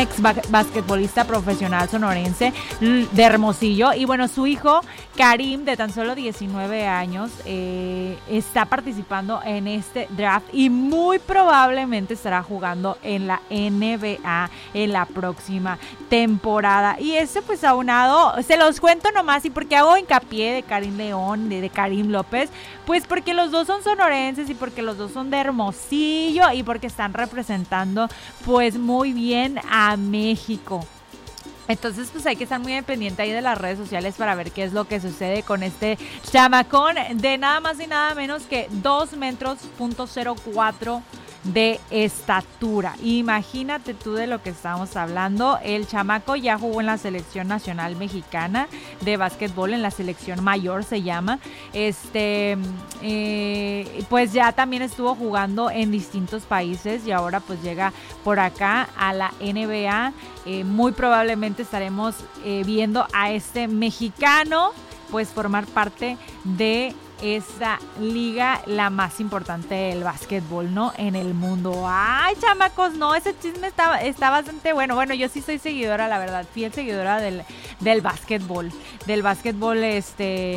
basquetbolista profesional sonorense de Hermosillo. Y bueno, su hijo Karim, de tan solo 19 años, está participando en este draft y muy probablemente estará jugando en la NBA en la próxima temporada. Y pues aunado, se los cuento nomás, y porque hago hincapié de Karim León, de Karim López, pues porque los dos son sonorenses y porque los dos son de Hermosillo y porque están representando pues muy bien a México. Entonces pues hay que estar muy pendiente ahí de las redes sociales para ver qué es lo que sucede con este chamacón de nada más y nada menos que 2 metros .04 de estatura. Imagínate tú de lo que estamos hablando. El chamaco ya jugó en la selección nacional mexicana de básquetbol, en la selección mayor se llama. Pues ya también estuvo jugando en distintos países y ahora pues llega por acá a la NBA. Muy probablemente estaremos viendo a este mexicano pues formar parte de esa liga, la más importante del básquetbol, ¿no? En el mundo. Ay, chamacos, no, ese chisme está bastante bueno. Bueno, yo sí soy seguidora, la verdad, fiel seguidora del básquetbol. Del básquetbol,